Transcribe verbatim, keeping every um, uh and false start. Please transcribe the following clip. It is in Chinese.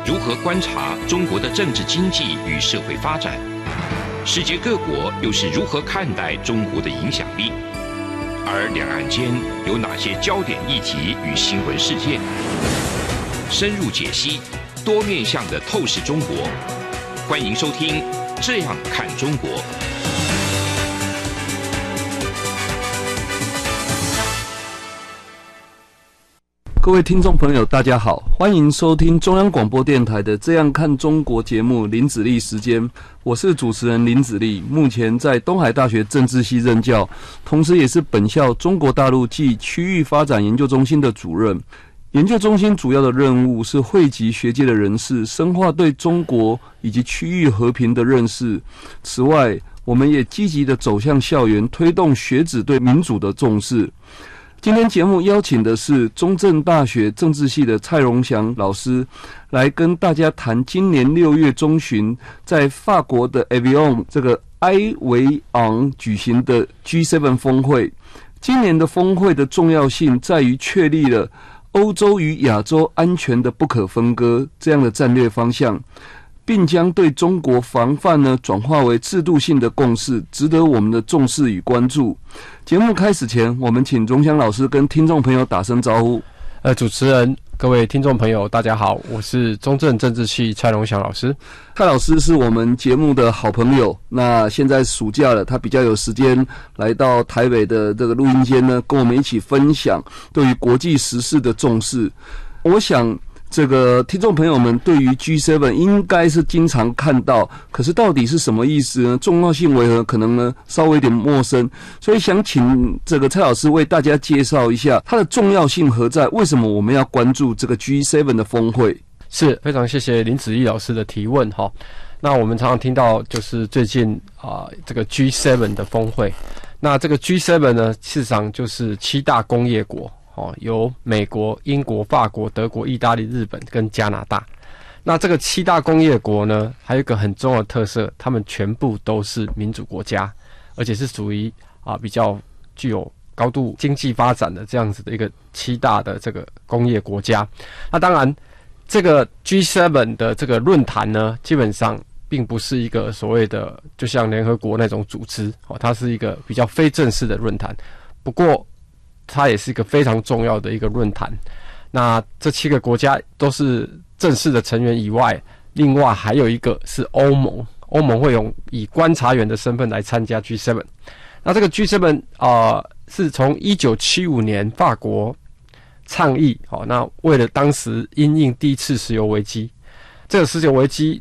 如何观察中国的政治经济与社会发展？世界各国又是如何看待中国的影响力？而两岸间有哪些焦点议题与新闻事件？深入解析，多面向的透视中国。欢迎收听《这样看中国》。 各位听众朋友，大家好，欢迎收听中央广播电台的《这样看中国》节目林子立时间，我是主持人林子立，目前在东海大学政治系任教，同时也是本校中国大陆暨区域发展研究中心的主任。研究中心主要的任务是汇集学界的人士，深化对中国以及区域和平的认识。此外，我们也积极的走向校园，推动学子对民主的重视。今天节目邀请的是中正大学政治系的蔡荣祥老师，来跟大家谈今年六月中旬在法国的 Evian 这个埃维昂举行的 G 七 峰会。今年的峰会的重要性在于确立了欧洲与亚洲安全的不可分割这样的战略方向，并将对中国防范呢转化为制度性的共识，值得我们的重视与关注。节目开始前，我们请荣祥老师跟听众朋友打声招呼。 呃，主持人，各位听众朋友，大家好，我是中正政治系蔡荣祥老师。 蔡老师是我们节目的好朋友，那现在暑假了，他比较有时间来到台北的这个录音间呢，跟我们一起分享对于国际时事的重视。我想这个听众朋友们对于 G 七 应该是经常看到，可是到底是什么意思呢？重要性为何？可能呢稍微有点陌生，所以想请这个蔡老师为大家介绍一下它的重要性何在，为什么我们要关注这个 G 七 的峰会？ 是非常谢谢林子立老师的提问哈。那我们常常听到就是最近啊、呃、这个 G 七 的峰会，那这个 G 七 呢，事实上就是七大工业国。哦，由美国、英国、法国、德国、意大利、日本跟加拿大。那这个七大工业国呢，还有一个很重要的特色，他们全部都是民主国家，而且是属于啊比较具有高度经济发展的这样子的一个七大的这个工业国家。那当然，这个 G 七 的这个论坛呢，基本上并不是一个所谓的就像联合国那种组织，哦，它是一个比较非正式的论坛。不过它也是一个非常重要的一个论坛。那这七个国家都是正式的成员以外，另外还有一个是欧盟，欧盟会用以观察员的身份来参加 G 七。那这个 G 七 啊、呃，是从一九七五年法国倡议，好、哦，那为了当时因应第一次石油危机，这个石油危机